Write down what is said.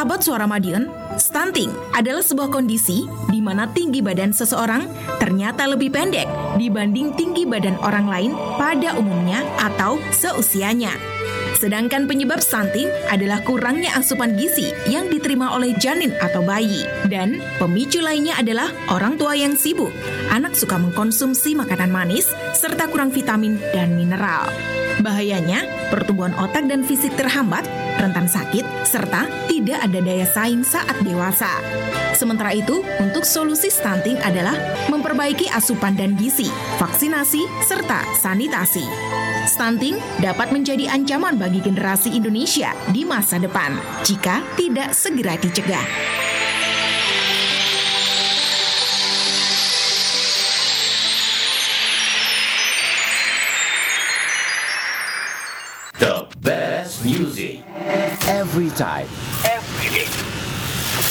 Sahabat Suara Madiun, stunting adalah sebuah kondisi di mana tinggi badan seseorang ternyata lebih pendek dibanding tinggi badan orang lain pada umumnya atau seusianya. Sedangkan penyebab stunting adalah kurangnya asupan gizi yang diterima oleh janin atau bayi. Dan pemicu lainnya adalah orang tua yang sibuk, anak suka mengkonsumsi makanan manis, serta kurang vitamin dan mineral. Bahayanya, pertumbuhan otak dan fisik terhambat, rentan sakit, serta tidak ada daya saing saat dewasa. Sementara itu, untuk solusi stunting adalah memperbaiki asupan dan gizi, vaksinasi, serta sanitasi. Stunting dapat menjadi ancaman bagi generasi Indonesia di masa depan jika tidak segera dicegah. The best music every time, every day.